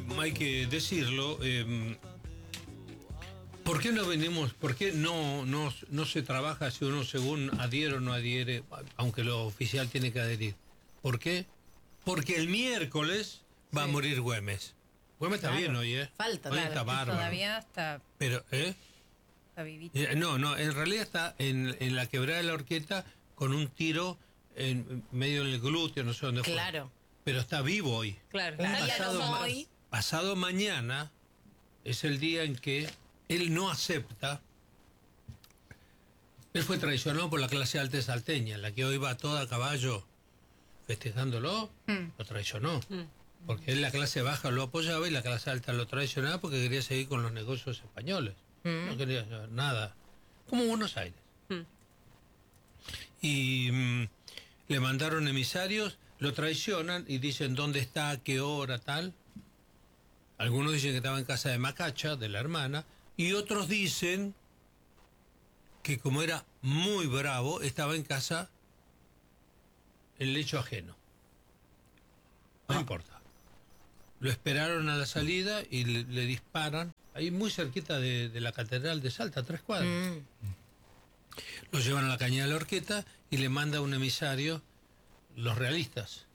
hay que decirlo, ¿por qué no venimos, por qué no se trabaja si uno según adhiere o no adhiere, aunque lo oficial tiene que adherir? ¿Por qué? Porque el miércoles va a morir Güemes. Güemes está bien hoy, ¿eh? Falta, hoy está bárbaro. Todavía está... Pero, Está vivito. No, en realidad está en la quebrada de la Horqueta con un tiro en medio del glúteo, no sé dónde fue. Claro. Pero está vivo hoy. Claro. Pasado mañana es el día en que él no acepta. Él fue traicionado por la clase alta salteña, la que hoy va toda a caballo festejándolo, lo traicionó. Porque él la clase baja lo apoyaba y la clase alta lo traicionaba porque quería seguir con los negocios españoles. No quería hacer nada. Como Buenos Aires. Y le mandaron emisarios, lo traicionan y dicen dónde está, a qué hora, tal. Algunos dicen que estaba en casa de Macacha, de la hermana, y otros dicen que como era muy bravo, estaba en casa en lecho ajeno. No importa. Lo esperaron a la salida y le disparan, ahí muy cerquita de la Catedral de Salta, 3 cuadras. Lo llevan a la Cañada de la Horqueta y le manda un emisario, los realistas,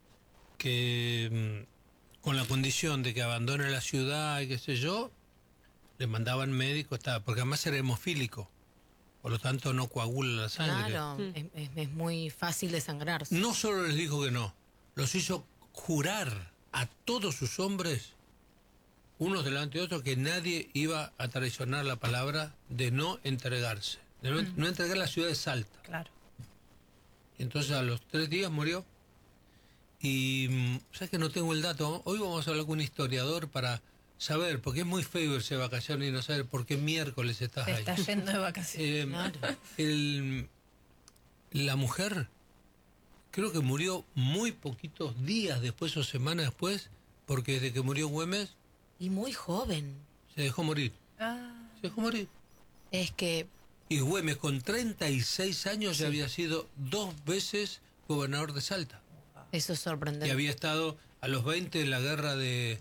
que con la condición de que abandone la ciudad y qué sé yo, le mandaban médicos, porque además era hemofílico, por lo tanto no coagula la sangre. Claro, es muy fácil desangrarse. No solo les dijo que no, los hizo jurar a todos sus hombres, unos delante de otros, que nadie iba a traicionar la palabra de no entregarse, de no entregar la ciudad de Salta. Claro. Entonces a los 3 días murió. Y sabes que no tengo el dato. Hoy vamos a hablar con un historiador para saber, porque es muy feo irse de vacaciones y no saber por qué miércoles estás ahí. Está yendo de vacaciones. La mujer creo que murió muy poquitos días después o semanas después, porque desde que murió Güemes Y muy joven. se dejó morir. Se dejó morir. Es que... Y Güemes con 36 años ya había sido 2 veces gobernador de Salta. Eso es sorprendente. Y había estado a los 20 en la guerra de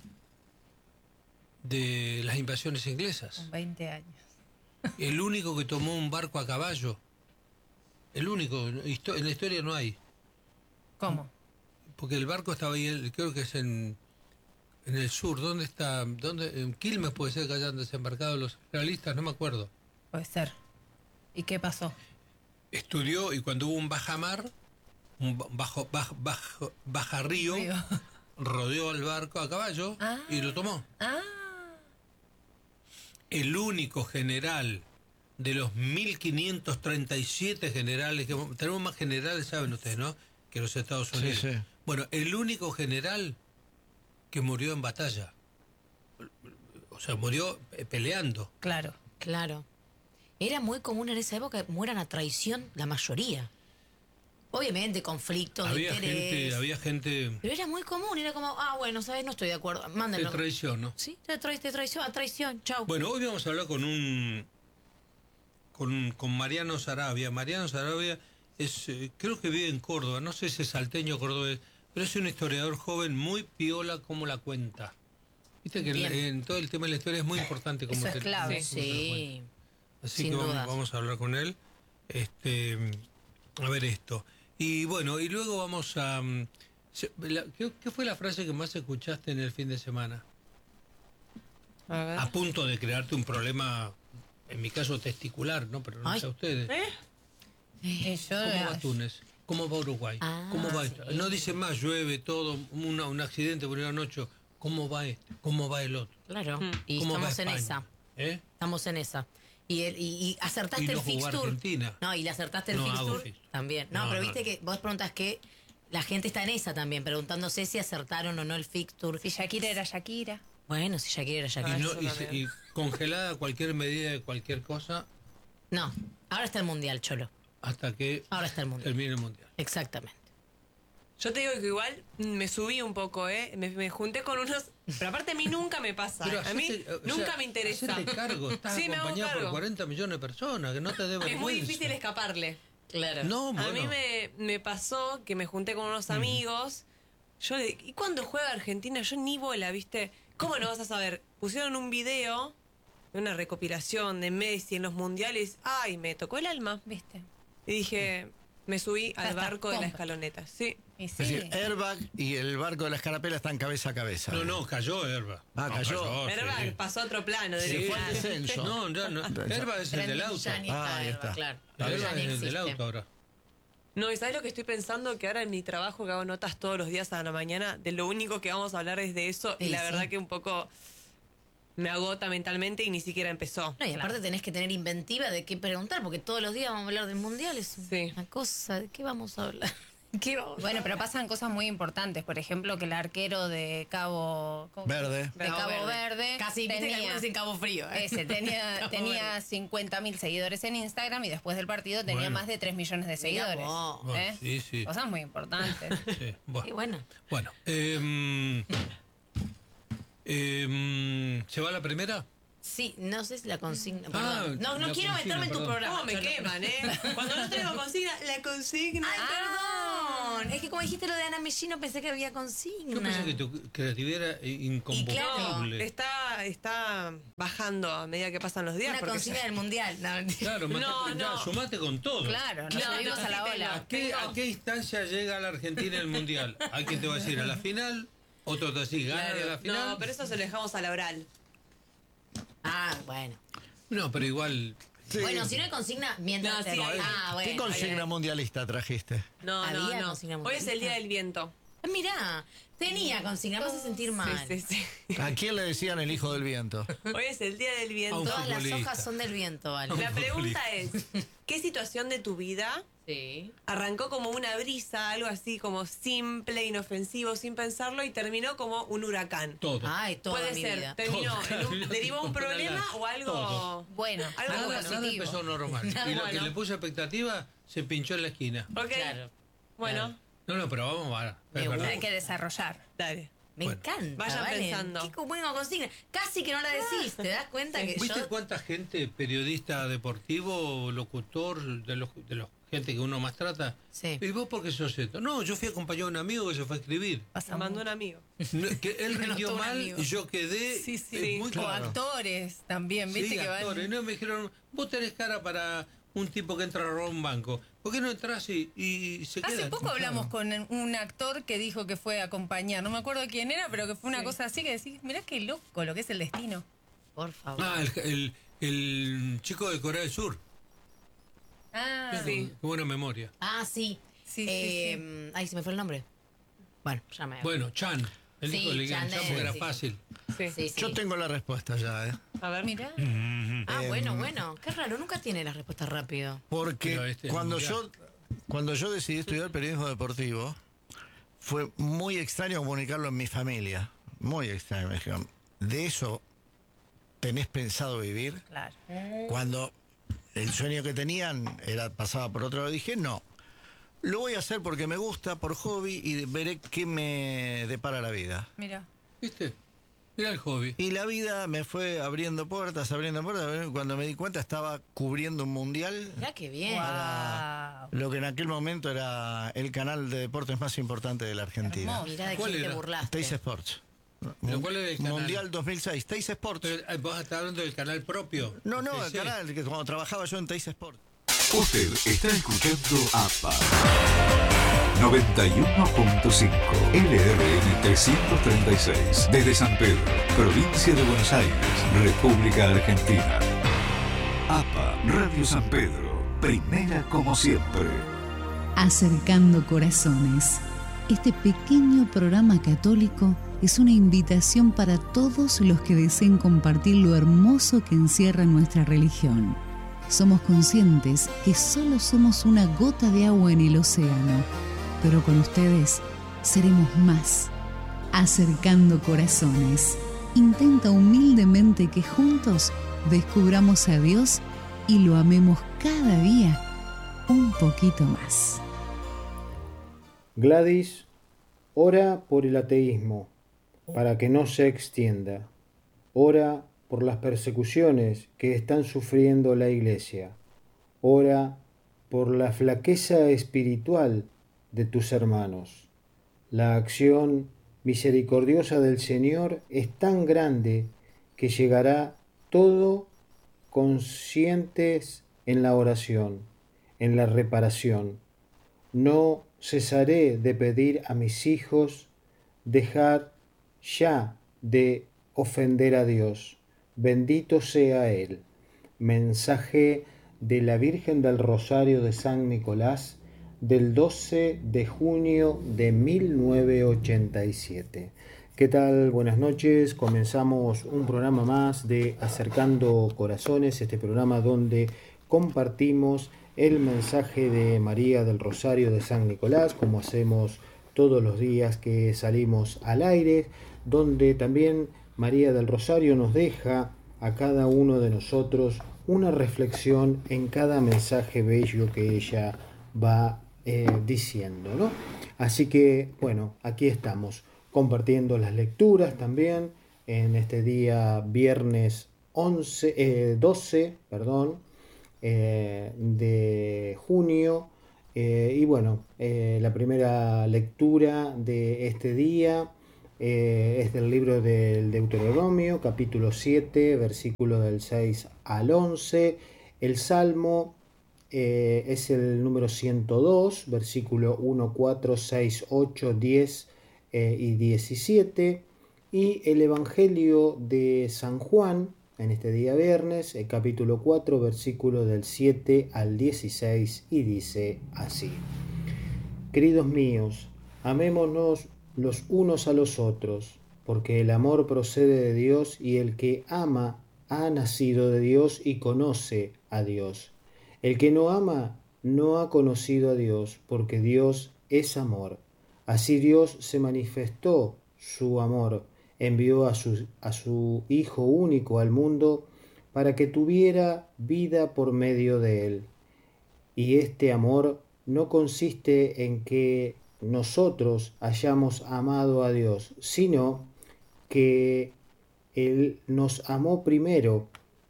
las invasiones inglesas. Con 20 años. El único que tomó un barco a caballo. El único. En la historia no hay. ¿Cómo? Porque el barco estaba ahí, creo que es en el sur. ¿Dónde está? En Quilmes puede ser que hayan desembarcado los realistas, no me acuerdo. Puede ser. ¿Y qué pasó? Estudió y cuando hubo un bajamar, un baja río, rodeó al barco a caballo y lo tomó. El único general de los 1537 generales, que tenemos más generales, saben ustedes, ¿no?, que los Estados Unidos. Sí, sí. Bueno, el único general que murió en batalla. O sea, murió peleando. Claro. Claro. Era muy común en esa época que mueran a traición la mayoría. Obviamente, conflictos de interés. Había gente... Pero era muy común, era como, bueno, ¿sabes? No estoy de acuerdo, mándenlo. De traición, ¿no? Sí, te traición, a traición, chau. Bueno, hoy vamos a hablar con Mariano Sarabia. Mariano Sarabia es, creo que vive en Córdoba, no sé si es salteño o cordobés, pero es un historiador joven muy piola como la cuenta. Viste que en todo el tema de la historia es muy importante como eso es clave. Sí. Así sin que dudas. vamos a hablar con él. A ver esto. Y bueno, y luego vamos a... ¿Qué fue la frase que más escuchaste en el fin de semana? A ver. A punto de crearte un problema, en mi caso testicular, ¿no? Pero no sé a ustedes. ¿Cómo va Túnez? ¿Cómo va Uruguay? ¿Cómo va esto? No dice más, llueve todo, un accidente por una noche. ¿Cómo va este? ¿Cómo va el otro? Claro. Y ¿Cómo va estamos en España? esa. Estamos en esa. Y acertaste Y no el jugó fixture. Argentina. No, y le acertaste el No hago fixture fixture. también. No, pero viste que vos preguntas que la gente está en esa también, preguntándose si acertaron o no el fixture. Si Shakira era Shakira. Bueno, si Shakira era Shakira. Y congelada cualquier medida de cualquier cosa No, ahora está el Mundial, Cholo. hasta que Ahora está el Mundial. termine el Mundial. Exactamente. Yo te digo que igual me subí un poco, me junté con unos... Pero aparte a mí nunca me pasa. Pero A mí nunca me interesa. Hacete cargo, estás Sí, me hago acompañado por cargo. 40 millones de personas, que no te dé Es vergüenza. muy difícil escaparle. Claro. No, bueno. A mí me pasó que me junté con unos amigos. Yo, ¿y cuando juega Argentina? Yo ni bola, ¿viste? ¿Cómo no vas a saber? Pusieron un video, una recopilación de Messi en los mundiales. Ay, me tocó el alma. ¿Viste? Y dije, me subí Ya al está, barco de la compra. escaloneta. Sí. Y Es sí. decir, Airbag y el barco de la escarapela están cabeza a cabeza. No, cayó Herba. Ah, No, cayó. Herba sí. pasó a otro plano. Se de fue al descenso. No, Herba es el del auto. Ya ni Ah, ahí Herba, está. claro. Herba Ya ni es el del existe. auto ahora. No, y ¿sabes lo que estoy pensando? Que ahora en mi trabajo, que hago notas todos los días a la mañana, de lo único que vamos a hablar es de eso. Y Sí, la sí. verdad que un poco me agota mentalmente y ni siquiera empezó. No, y aparte tenés que tener inventiva de qué preguntar, porque todos los días vamos a hablar del mundial. Es Sí. una cosa. ¿De qué vamos a hablar? ¿Qué vamos a Bueno, hablar? pero pasan cosas muy importantes. Por ejemplo, que el arquero de Cabo... ¿cómo? Verde. De Cabo Verde. Casi tenía, sin Cabo Frío. ¿eh? ese, tenía, Cabo tenía Verde. 50.000 seguidores en Instagram y después del partido tenía Bueno. más de 3 millones de seguidores. vos. Bueno, sí, sí. Cosas muy importantes. Sí, Y bueno. Bueno, ¿se va la primera? Sí, no sé si la consigna. Ah, Perdón. No la quiero consigna, meterme en tu perdón. programa. ¿Cómo me Cholo. queman, Cuando no tengo consigna, la consigna. Ay, perdón. Es que como dijiste lo de Ana Mellino, pensé que había consigna. Yo pensé que tu creatividad era No, incombustible. está bajando a medida que pasan los días. Una porque consigna del mundial. No, mentira. Claro, No, ya, no. sumate con todo. Claro, no Claro, subimos a la sí, ola. ¿A qué instancia llega la Argentina en el Mundial? Hay quien te va a decir a la final, otro te va a decir gana Claro. la final. No, pero eso se lo dejamos a la oral. Ah, bueno. No, pero igual. Sí. Bueno, si no hay consigna, mientras No, te- sí, hay. Ah, bueno. ¿Qué consigna mundialista trajiste? No, Había no. consigna Hoy es el mundialista. día del viento. Ah, mirá, tenía consigna, me hace sentir mal. Sí, sí, sí. ¿A quién le decían el hijo del viento? Hoy es el día del A viento. un Todas las futbolista. hojas son del viento, ¿vale? La pregunta es, ¿qué situación de tu vida Sí. arrancó como una brisa, algo así como simple, inofensivo, sin pensarlo, y terminó como un huracán? Todo. Ay, toda Puede mi ser, vida. terminó, Todo. derivó un problema o algo... Todo. Bueno, Algo algo Nada, nada positivo. empezó normal. Nada Y lo que bueno. le puse expectativa se pinchó en la esquina. Ok, Claro. bueno, No, pero vamos a. Me Es verdad. Hay que desarrollar. dale. Me Bueno. encanta. Vayan ¿vale? pensando. Qué buena consigna. Casi que no la decís. ¿Te das cuenta que ¿Viste yo. cuánta gente, periodista deportivo, locutor, de los gente que uno más trata? Sí. ¿Y vos por qué sos esto? No, yo fui acompañado de un amigo que se fue a escribir. Se mandó un amigo. No, que él Me rindió notó un mal amigo. y yo quedé. Sí, sí. es muy O claro. actores también, ¿viste? Sí, que van... actores. No, me dijeron, vos tenés cara para un tipo que entra a robar un banco. ¿Por qué no entras y se queda? Hace poco hablamos con un actor que dijo que fue a acompañar. No me acuerdo quién era, pero que fue una cosa así que decís, mirá qué loco lo que es el destino. Por favor. Ah, el chico de Corea del Sur. Ah, Sí. Qué buena memoria. Ah, sí. Sí, Ay, se me fue el nombre. Bueno, ya me. Bueno, Chan. El Sí, hijo de Chan, Chan, porque era sí. fácil. Sí. Sí, sí. Yo tengo la respuesta ya, ¿eh? A ver. Mirá. Ah, bueno. Qué raro, nunca tiene la respuesta rápido. Porque Pero este es cuando mundial. cuando yo decidí estudiar periodismo deportivo, fue muy extraño comunicarlo en mi familia. Muy extraño. Me dijeron, ¿de eso tenés pensado vivir? Claro. Cuando el sueño que tenían pasaba por otro lado, dije, no. Lo voy a hacer porque me gusta, por hobby, y veré qué me depara la vida. Mira. ¿Viste? Era el hobby. Y la vida me fue abriendo puertas. Cuando me di cuenta estaba cubriendo un mundial. Mirá qué bien. Wow. Lo que en aquel momento era el canal de deportes más importante de la Argentina. Hermoso. Mirá de ¿Cuál quién te era? burlaste. Teis Sports. ¿Pero cuál era el canal? Mundial 2006. Teis Sports. Pero, vos estás hablando del canal propio. No, el Sí. canal que cuando trabajaba yo en Teis Sports. Usted está escuchando APA 91.5 LRN 336 desde San Pedro, provincia de Buenos Aires, República Argentina. APA Radio San Pedro, primera como siempre. Acercando Corazones. Este pequeño programa católico es una invitación para todos los que deseen compartir lo hermoso que encierra nuestra religión. Somos conscientes que solo somos una gota de agua en el océano, pero con ustedes seremos más. Acercando Corazones. Intenta humildemente que juntos descubramos a Dios y lo amemos cada día un poquito más. Gladys ora por el ateísmo para que no se extienda. Ora por las persecuciones que están sufriendo la Iglesia. Ora por la flaqueza espiritual de tus hermanos. La acción misericordiosa del Señor es tan grande que llegará todo conscientes en la oración, en la reparación. No cesaré de pedir a mis hijos dejar ya de ofender a Dios. Bendito sea Él. Mensaje de la Virgen del Rosario de San Nicolás del 12 de junio de 1987. ¿Qué tal? Buenas noches. Comenzamos un programa más de Acercando Corazones, este programa donde compartimos el mensaje de María del Rosario de San Nicolás, como hacemos todos los días que salimos al aire, donde también María del Rosario nos deja a cada uno de nosotros una reflexión en cada mensaje bello que ella va diciendo, ¿no? Así que, bueno, aquí estamos compartiendo las lecturas también en este día viernes 12 de junio. Y bueno, la primera lectura de este día es del libro del Deuteronomio, capítulo 7, versículo del 6 al 11. El Salmo es el número 102, versículo 1, 4, 6, 8, 10 y 17. Y el Evangelio de San Juan, en este día viernes, el capítulo 4, versículo del 7 al 16, y dice así: Queridos míos, amémonos los unos a los otros, porque el amor procede de Dios, y el que ama ha nacido de Dios y conoce a Dios. El que no ama no ha conocido a Dios, porque Dios es amor. Así Dios se manifestó su amor, envió a su Hijo único al mundo para que tuviera vida por medio de él. Y este amor no consiste en que nosotros hayamos amado a Dios, sino que Él nos amó primero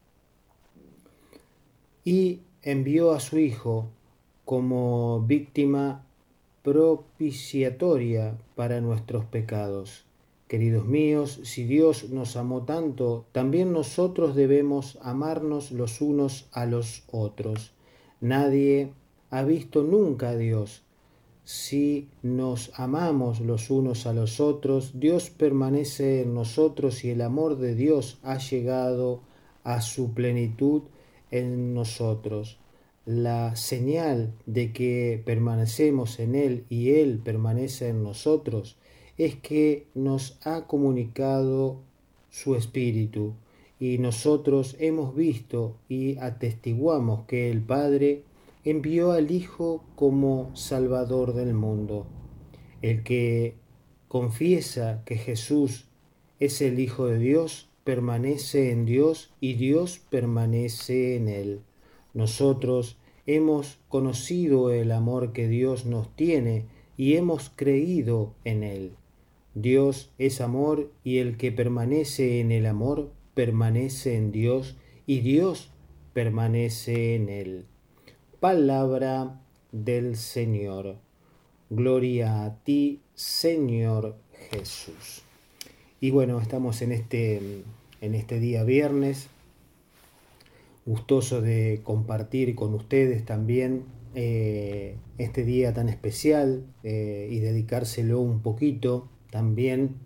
y envió a su Hijo como víctima propiciatoria para nuestros pecados. Queridos míos, si Dios nos amó tanto, también nosotros debemos amarnos los unos a los otros. Nadie ha visto nunca a Dios. Si nos amamos los unos a los otros, Dios permanece en nosotros y el amor de Dios ha llegado a su plenitud en nosotros. La señal de que permanecemos en Él y Él permanece en nosotros es que nos ha comunicado su Espíritu, y nosotros hemos visto y atestiguamos que el Padre envió al Hijo como Salvador del mundo. El que confiesa que Jesús es el Hijo de Dios permanece en Dios y Dios permanece en él. Nosotros hemos conocido el amor que Dios nos tiene y hemos creído en él. Dios es amor, y el que permanece en el amor permanece en Dios y Dios permanece en él. Palabra del Señor. Gloria a ti, Señor Jesús. Y bueno, estamos en este día viernes, gustoso de compartir con ustedes también este día tan especial y dedicárselo un poquito también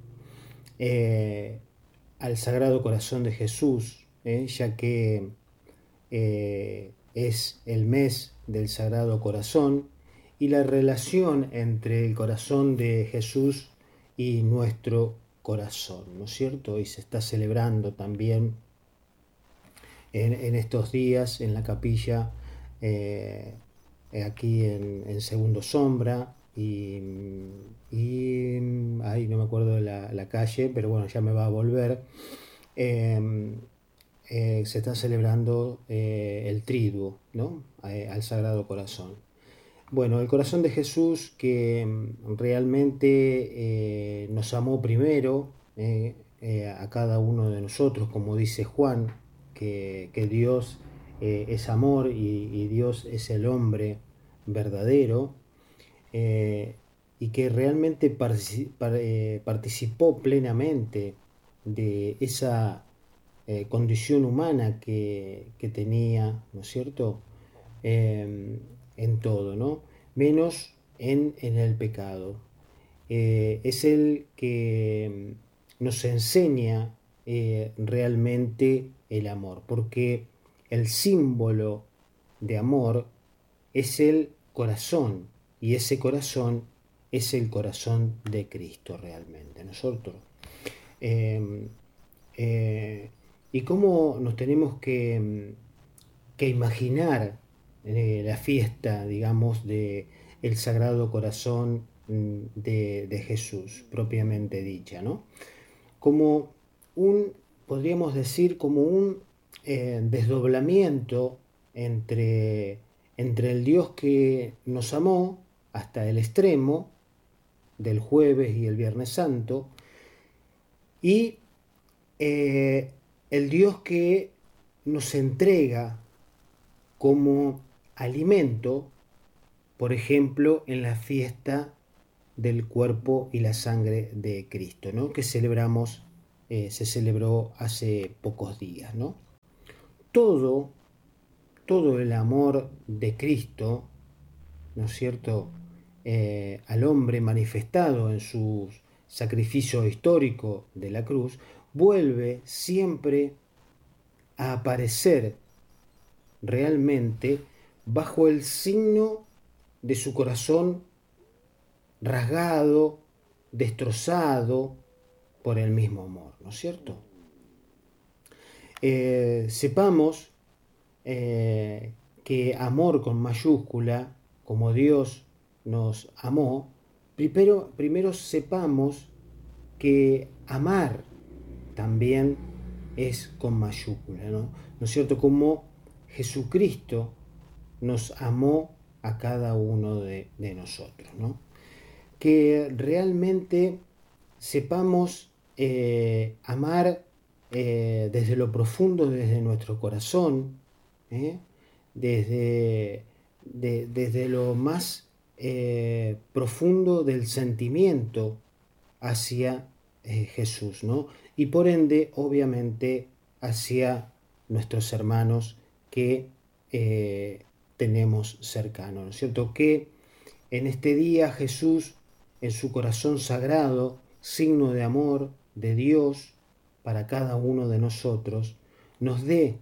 al Sagrado Corazón de Jesús, ya que es el mes del Sagrado Corazón, y la relación entre el corazón de Jesús y nuestro corazón, ¿no es cierto? Y se está celebrando también en estos días en la capilla, aquí en Segundo Sombra, y ahí no me acuerdo de la calle, pero bueno, ya me va a volver. Se está celebrando el triduo, ¿no? Al Sagrado Corazón. Bueno, el corazón de Jesús, que realmente nos amó primero a cada uno de nosotros, como dice Juan, que Dios es amor y Dios es el hombre verdadero, y que realmente participó plenamente de esa condición humana que tenía, ¿no es cierto?, en todo, ¿no? Menos en el pecado. Es el que nos enseña realmente el amor, porque el símbolo de amor es el corazón, y ese corazón es el corazón de Cristo realmente. Nosotros, y cómo nos tenemos que imaginar la fiesta, digamos, de el Sagrado Corazón de Jesús, propiamente dicha, ¿no? Como podríamos decir, como un desdoblamiento entre el Dios que nos amó hasta el extremo del jueves y el Viernes Santo, y el Dios que nos entrega como alimento, por ejemplo, en la fiesta del cuerpo y la sangre de Cristo, ¿no?, que celebramos, se celebró hace pocos días, ¿no? Todo el amor de Cristo, ¿no es cierto?, al hombre manifestado en su sacrificio histórico de la cruz, vuelve siempre a aparecer realmente bajo el signo de su corazón rasgado, destrozado por el mismo amor, ¿no es cierto? Sepamos que amor con mayúscula, como Dios nos amó, primero sepamos que amar también es con mayúscula, ¿no? ¿No es cierto? Como Jesucristo nos amó a cada uno de nosotros, ¿no? Que realmente sepamos amar desde lo profundo, desde nuestro corazón, desde lo más profundo del sentimiento hacia Jesús, ¿no? Y por ende, obviamente, hacia nuestros hermanos que tenemos cercanos, ¿no es cierto? Que en este día Jesús, en su corazón sagrado, signo de amor de Dios para cada uno de nosotros, nos dé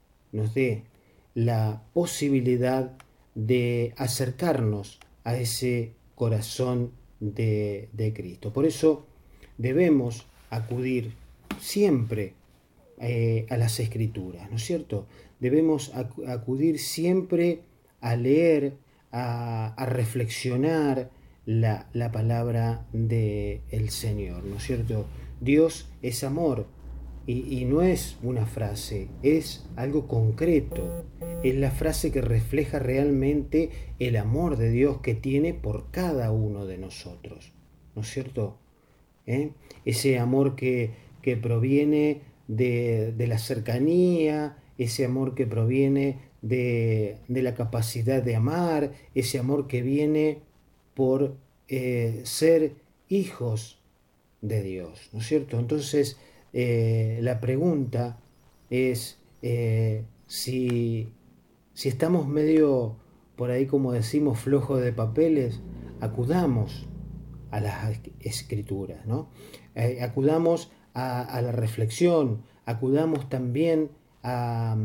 la posibilidad de acercarnos a ese corazón de Cristo. Por eso debemos acudir siempre a las Escrituras, ¿no es cierto? Debemos acudir siempre a leer, a reflexionar la palabra del Señor, ¿no es cierto? Dios es amor, y no es una frase, es algo concreto, es la frase que refleja realmente el amor de Dios que tiene por cada uno de nosotros, ¿no es cierto? Ese amor que proviene de la cercanía, ese amor que proviene de la capacidad de amar, ese amor que viene por ser hijos de Dios, ¿no es cierto? Entonces, la pregunta es si estamos medio, por ahí como decimos, flojos de papeles, acudamos a las Escrituras, ¿no? Acudamos a la reflexión, acudamos también a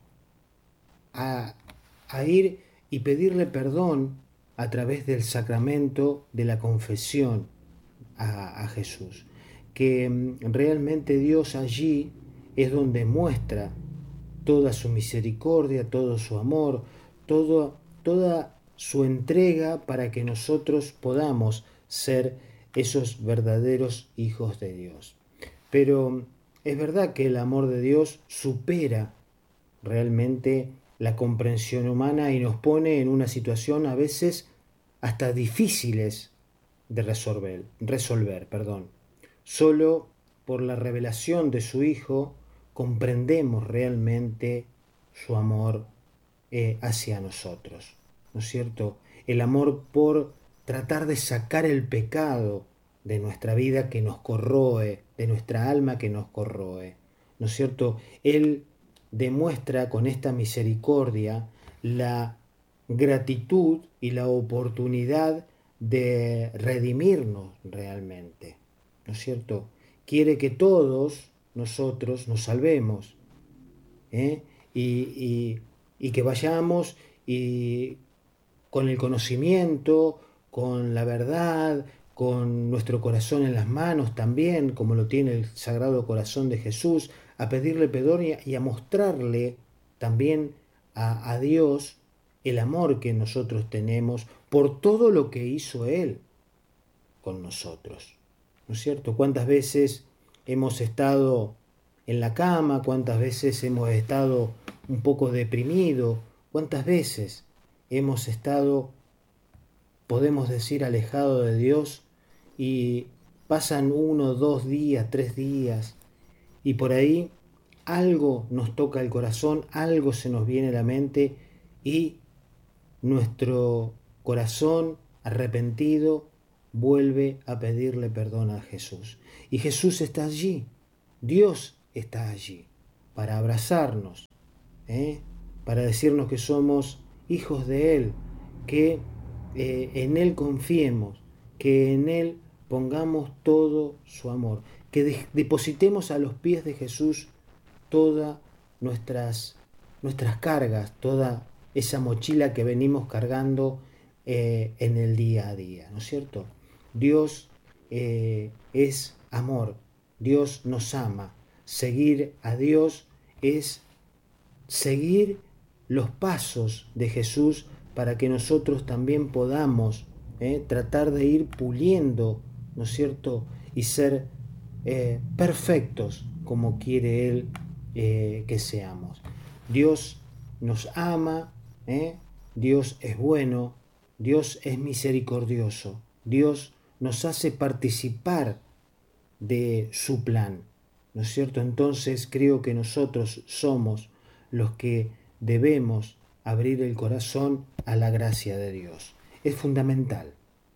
ir y pedirle perdón a través del sacramento de la confesión a Jesús, que realmente Dios allí es donde muestra toda su misericordia, todo su amor, toda su entrega para que nosotros podamos ser esos verdaderos hijos de Dios. Pero es verdad que el amor de Dios supera realmente la comprensión humana y nos pone en una situación a veces hasta difíciles de resolver. Solo por la revelación de su Hijo comprendemos realmente su amor hacia nosotros, ¿no es cierto? El amor por tratar de sacar el pecado de nuestra vida que nos corroe, de nuestra alma que nos corroe, ¿no es cierto? Él demuestra con esta misericordia la gratitud y la oportunidad de redimirnos realmente, ¿no es cierto? Quiere que todos nosotros nos salvemos, ¿eh? y que vayamos y con el conocimiento, con la verdad, con nuestro corazón en las manos también, como lo tiene el Sagrado Corazón de Jesús, a pedirle perdón y a mostrarle también a Dios el amor que nosotros tenemos por todo lo que hizo Él con nosotros, ¿no es cierto? ¿Cuántas veces hemos estado en la cama? ¿Cuántas veces hemos estado un poco deprimidos? ¿Cuántas veces hemos estado, podemos decir, alejados de Dios y pasan 1, 2 días, 3 días y por ahí algo nos toca el corazón, algo se nos viene a la mente y nuestro corazón arrepentido vuelve a pedirle perdón a Jesús. Y Jesús está allí, Dios está allí para abrazarnos, para decirnos que somos hijos de Él, que en Él confiemos, que en Él pongamos todo su amor, que depositemos a los pies de Jesús todas nuestras cargas, toda esa mochila que venimos cargando en el día a día, ¿no es cierto? Dios es amor, Dios nos ama. Seguir a Dios es seguir los pasos de Jesús para que nosotros también podamos tratar de ir puliendo, ¿no es cierto? Y ser perfectos como quiere Él que seamos. Dios nos ama, Dios es bueno, Dios es misericordioso, Dios nos hace participar de su plan, ¿no es cierto? Entonces creo que nosotros somos los que debemos abrir el corazón a la gracia de Dios. Es fundamental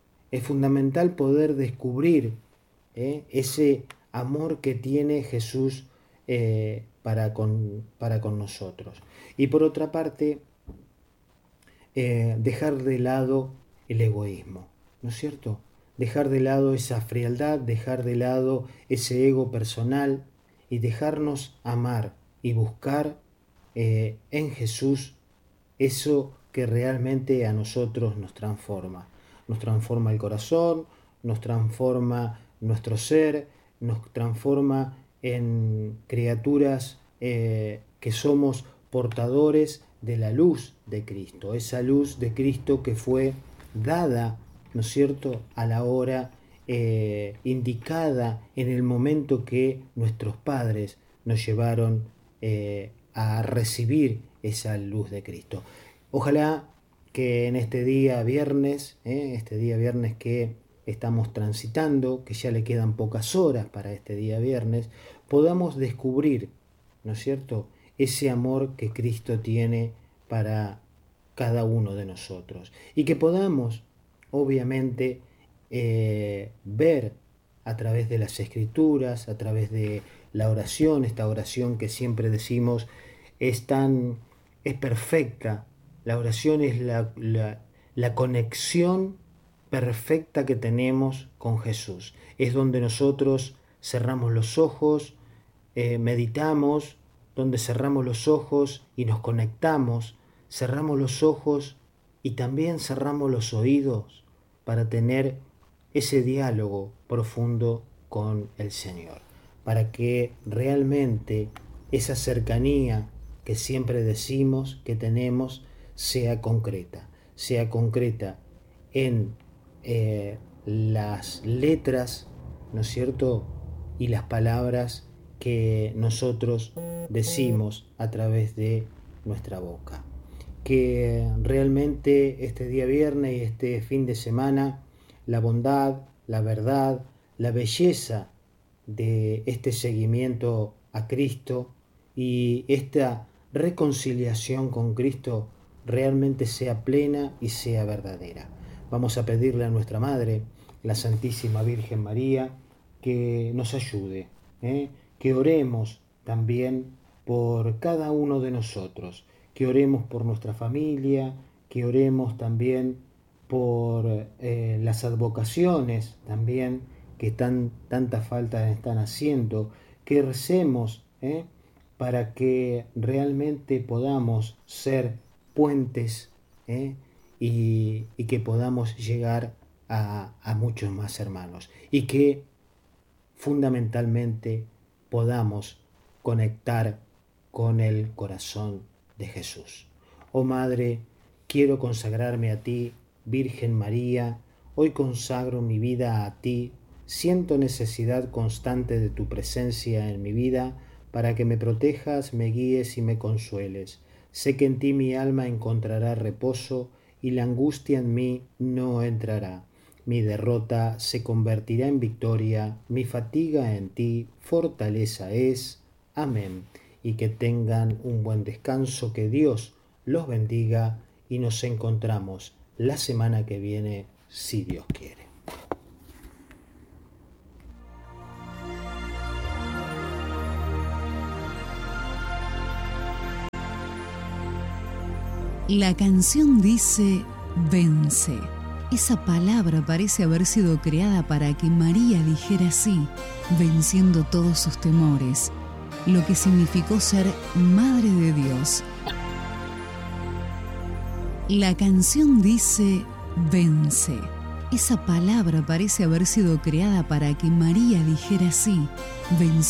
poder descubrir ese amor que tiene Jesús para con nosotros. Y por otra parte, dejar de lado el egoísmo, ¿no es cierto? Dejar de lado esa frialdad, dejar de lado ese ego personal y dejarnos amar y buscar en Jesús eso que realmente a nosotros nos transforma el corazón, nos transforma nuestro ser, nos transforma en criaturas que somos portadores de la luz de Cristo, esa luz de Cristo que fue dada, ¿no es cierto?, a la hora indicada, en el momento que nuestros padres nos llevaron a recibir esa luz de Cristo. Ojalá que en este día viernes que estamos transitando, que ya le quedan pocas horas para este día viernes, podamos descubrir, ¿no es cierto?, ese amor que Cristo tiene para cada uno de nosotros. Y que podamos, obviamente, ver a través de las Escrituras, a través de la oración, esta oración que siempre decimos es perfecta. La oración es la conexión perfecta que tenemos con Jesús. Es donde nosotros cerramos los ojos, meditamos, donde cerramos los ojos y nos conectamos, cerramos los ojos y también cerramos los oídos para tener ese diálogo profundo con el Señor, para que realmente esa cercanía que siempre decimos que tenemos sea concreta en las letras, ¿no es cierto?, y las palabras que nosotros decimos a través de nuestra boca. Que realmente este día viernes y este fin de semana, la bondad, la verdad, la belleza de este seguimiento a Cristo y esta reconciliación con Cristo realmente sea plena y sea verdadera. Vamos a pedirle a nuestra Madre, la Santísima Virgen María, que nos ayude, que oremos también por cada uno de nosotros, que oremos por nuestra familia, que oremos también por las advocaciones también que tanta falta están haciendo, que recemos para que realmente podamos ser puentes y que podamos llegar a muchos más hermanos y que fundamentalmente podamos conectar con el corazón de Jesús. Oh Madre, quiero consagrarme a ti, Virgen María, hoy consagro mi vida a ti, siento necesidad constante de tu presencia en mi vida para que me protejas, me guíes y me consueles. Sé que en ti mi alma encontrará reposo y la angustia en mí no entrará. Mi derrota se convertirá en victoria, mi fatiga en ti fortaleza es. Amén. Y que tengan un buen descanso, que Dios los bendiga y nos encontramos la semana que viene, si Dios quiere. La canción dice vence. Esa palabra parece haber sido creada para que María dijera así, venciendo todos sus temores, lo que significó ser Madre de Dios. La canción dice vence. Esa palabra parece haber sido creada para que María dijera así, venciendo